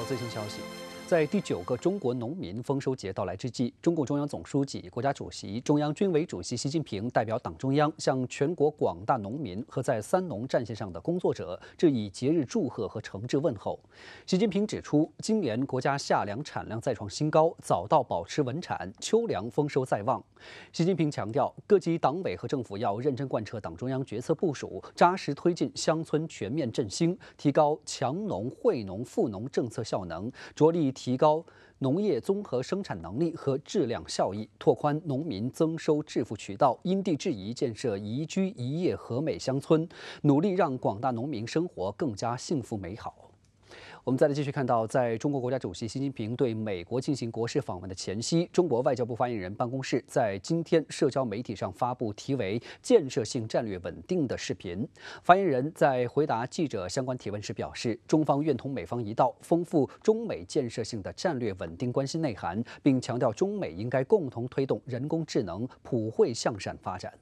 最新消息，在第9个中国农民丰收节到来之际，中共中央总书记、国家主席、中央军委主席习近平代表党中央向全国广大农民和在三农战线上的工作者致以节日祝贺和诚挚问候。习近平指出，今年国家夏粮产量再创新高，早稻保持稳产，秋粮丰收在望。习近平强调，各级党委和政府要认真贯彻党中央决策部署，扎实推进乡村全面振兴，提高强农、惠农、富农政策效能，着力提高农业综合生产能力和质量效益，拓宽农民增收致富渠道，因地制宜建设宜居宜业和美乡村，努力让广大农民生活更加幸福美好。我们再来继续看到，在中国国家主席习近平对美国进行国事访问的前夕，中国外交部发言人办公室在今天社交媒体上发布题为“建设性战略稳定”的视频。发言人在回答记者相关提问时表示，中方愿同美方一道，丰富中美建设性的战略稳定关系内涵，并强调中美应该共同推动人工智能普惠向善发展。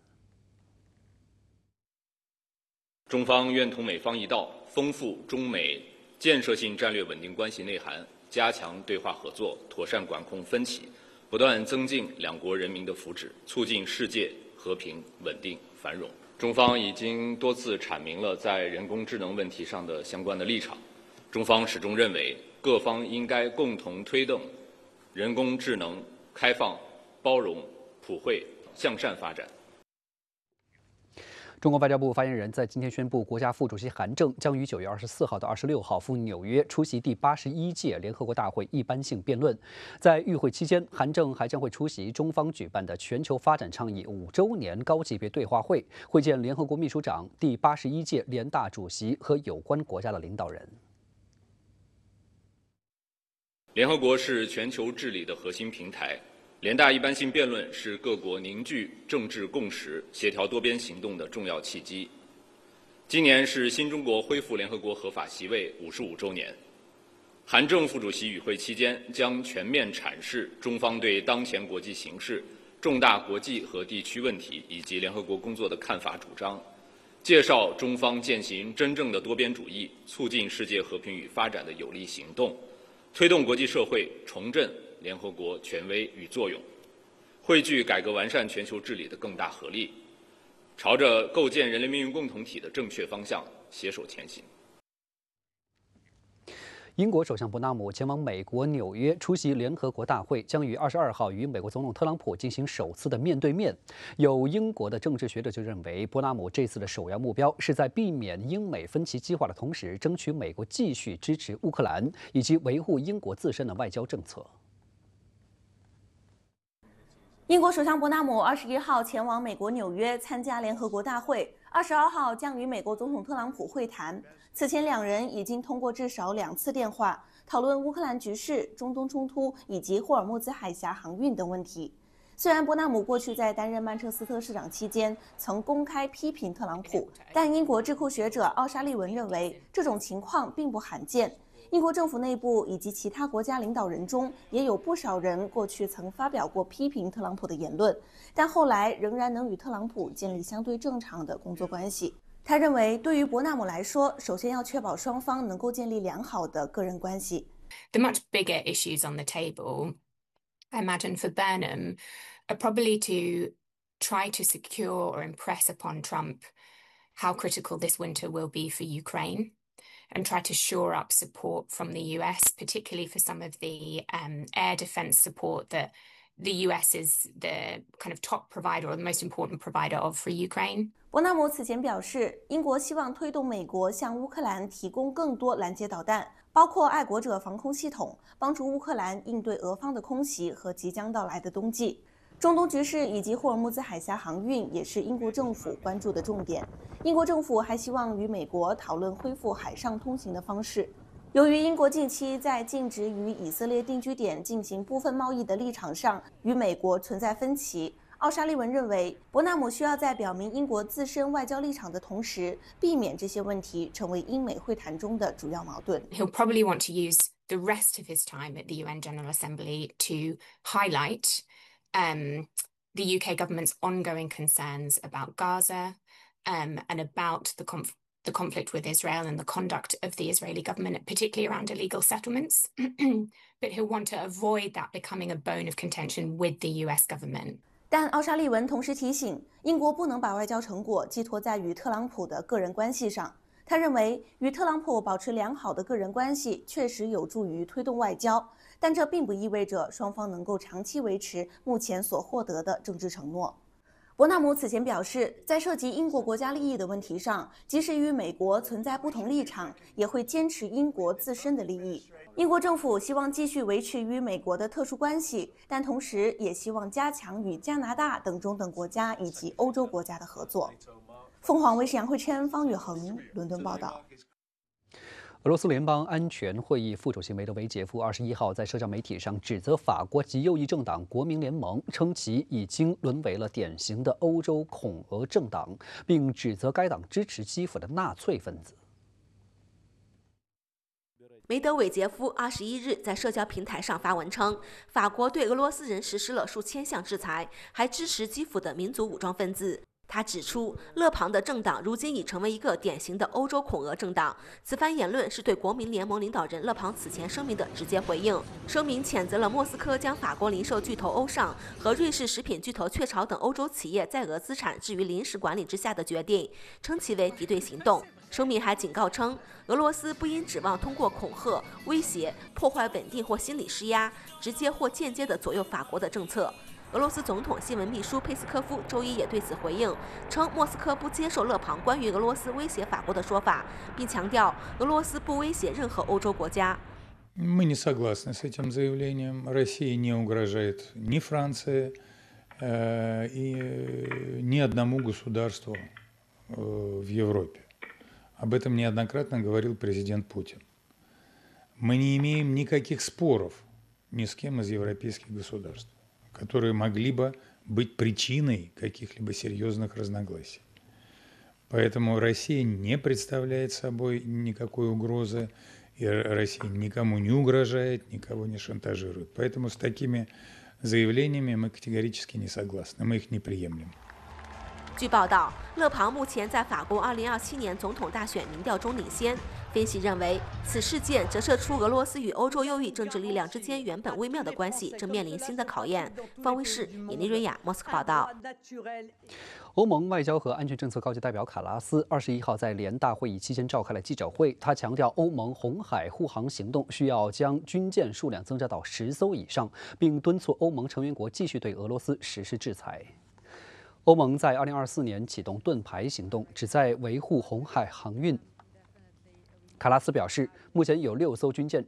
中方愿同美方一道，丰富中美建设性战略稳定关系内涵，加强对话合作，妥善管控分歧，不断增进两国人民的福祉，促进世界和平、稳定、繁荣。中方已经多次阐明了在人工智能问题上的相关的立场。中方始终认为，各方应该共同推动人工智能开放、包容、普惠、向善发展。 中国外交部发言人在今天宣布，国家副主席韩正将于9月24号到26号赴纽约出席第81届联合国大会一般性辩论。在与会期间，韩正还将会出席中方举办的全球发展倡议5周年高级别对话会，会见联合国秘书长、第81届联大主席和有关国家的领导人。 联合国是全球治理的核心平台。联大一般性辩论是各国凝聚政治共识、协调多边行动的重要契机。今年是新中国恢复联合国合法席位55周年，韩正副主席与会期间将全面阐释中方对当前国际形势、重大国际和地区问题以及联合国工作的看法主张，介绍中方践行真正的多边主义、促进世界和平与发展的有力行动，推动国际社会重振联合国权威与作用，汇聚改革完善全球治理的更大合力，朝着构建人类命运共同体的正确方向携手前行。 英国首相伯纳姆前往美国纽约出席联合国大会，将于22号与美国总统特朗普进行首次的面对面。有英国的政治学者就认为，伯纳姆这次的首要目标是在避免英美分歧激化的同时，争取美国继续支持乌克兰，以及维护英国自身的外交政策。 英国首相伯纳姆21号前往美国纽约参加联合国大会，22号将与美国总统特朗普会谈。此前两人已经通过至少2次电话，讨论乌克兰局势、中东冲突以及霍尔木兹海峡航运等问题。虽然伯纳姆过去在担任曼彻斯特市长期间曾公开批评特朗普，但英国智库学者奥沙利文认为这种情况并不罕见。英国政府内部以及其他国家领导人中，也有不少人过去曾发表过批评特朗普的言论，但后来仍然能与特朗普建立相对正常的工作关系。他认为，对于伯纳姆来说，首先要确保双方能够建立良好的个人关系。 The much bigger issues on the table, I imagine for Burnham, are probably to try to secure or impress upon Trump how critical this winter will be for Ukraine, and try to shore up support from the US, particularly for some of the air defense support that the US is the kind of top provider or the most important provider of for Ukraine. 伯纳姆此前表示，英国希望推动美国向乌克兰提供更多拦截导弹，包括爱国者防空系统，帮助乌克兰应对俄方的空袭和即将到来的冬季。中东局势以及霍尔木兹海峡航运也是英国政府关注的重点。英国政府还希望与美国讨论恢复海上通行的方式。由于英国近期在禁止与以色列定居点进行部分贸易的立场上与美国存在分歧，奥沙利文认为，伯纳姆需要在表明英国自身外交立场的同时，避免这些问题成为英美会谈中的主要矛盾。 He'll probably want to use the rest of his time at the UN General Assembly to highlight the UK government's ongoing concerns about Gaza and about the the conflict with Israel and the conduct of the Israeli government, particularly around illegal settlements, but he'll want to avoid that becoming a bone of contention with the US government. 但奥沙利文同时提醒，英国不能把外交成果寄托在与特朗普的个人关系上。他认为，与特朗普保持良好的个人关系确实有助于推动外交，但这并不意味着双方能够长期维持目前所获得的政治承诺。伯纳姆此前表示，在涉及英国国家利益的问题上，即使与美国存在不同立场，也会坚持英国自身的利益。英国政府希望继续维持与美国的特殊关系，但同时也希望加强与加拿大等中等国家以及欧洲国家的合作。凤凰卫视杨慧琛、方宇恒伦敦报道。 俄罗斯联邦安全会议副主席梅德韦杰夫21号在社交媒体上指责法国极右翼政党国民联盟，称其已经沦为了典型的欧洲恐俄政党，并指责该党支持基辅的纳粹分子。 梅德韦杰夫21日在社交平台上发文称，法国对俄罗斯人实施了数千项制裁，还支持基辅的民族武装分子。他指出，勒庞的政党如今已成为一个典型的欧洲恐俄政党。此番言论是对国民联盟领导人勒庞此前声明的直接回应。声明谴责了莫斯科将法国零售巨头欧尚和瑞士食品巨头雀巢等欧洲企业在俄资产置于临时管理之下的决定，称其为敌对行动。声明还警告称，俄罗斯不应指望通过恐吓、威胁、破坏稳定或心理施压，直接或间接地左右法国的政策。俄罗斯总统新闻秘书佩斯科夫周一也对此回应，称莫斯科不接受勒庞关于俄罗斯威胁法国的说法，并强调俄罗斯不威胁任何欧洲国家。 Мы не согласны с этим заявлением. Россия не угрожает ни Франции, и ни одному государству в Европе. Об этом неоднократно говорил президент Путин. Мы не имеем никаких споров ни с кем из европейских государств, которые могли бы быть причиной каких-либо серьезных разногласий. Поэтому Россия не представляет собой никакой угрозы, и Россия никому не угрожает, никого не шантажирует. Поэтому с такими заявлениями мы категорически не согласны, мы их не приемлем. 据报道，勒庞目前在法国2027年总统大选民调中领先。分析认为，此事件折射出俄罗斯与欧洲右翼政治力量之间原本微妙的关系正面临新的考验。方卫视尹丽瑞亚莫斯科报道。 欧盟外交和安全政策高级代表卡拉斯21号在联大会议期间召开了记者会，他强调欧盟红海护航行动需要将军舰数量增加到10艘以上，并敦促欧盟成员国继续对俄罗斯实施制裁。欧盟在2024年启动盾牌行动，旨在维护红海航运。卡拉斯表示，目前有6艘军舰